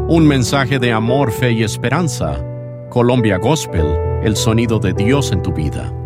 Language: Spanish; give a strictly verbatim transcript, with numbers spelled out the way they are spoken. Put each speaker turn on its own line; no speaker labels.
Un mensaje de amor, fe y esperanza. Colombia Gospel, el sonido de Dios en tu vida.